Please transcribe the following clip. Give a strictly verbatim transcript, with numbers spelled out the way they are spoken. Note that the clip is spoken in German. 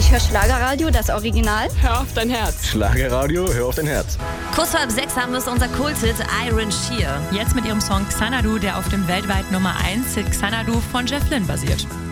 Ich höre Schlagerradio, das Original. Hör auf dein Herz. Schlagerradio, hör auf dein Herz. Kurz vor halb sechs haben wir es unser Kulthit Iron Shear. Jetzt mit ihrem Song Xanadu, der auf dem weltweit Nummer eins Hit Xanadu von Jeff Lynne basiert.